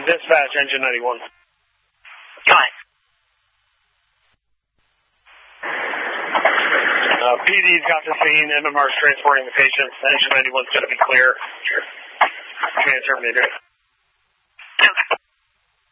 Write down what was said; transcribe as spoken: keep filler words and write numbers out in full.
Dispatch, engine ninety-one. Go ahead. Uh, P D's got the scene. M M R's transporting the patient. Engine ninety-one's going to be clear. Transfer meter.